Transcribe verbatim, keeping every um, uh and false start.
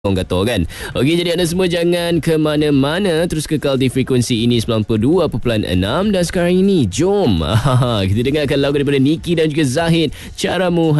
orang kata kan. Okey, jadi anda semua jangan ke mana-mana, terus kekal di frekuensi ini sembilan puluh dua perpuluhan enam. Dan sekarang ini jom kita dengarkan lagu daripada Niki dan juga Zahid, Caramu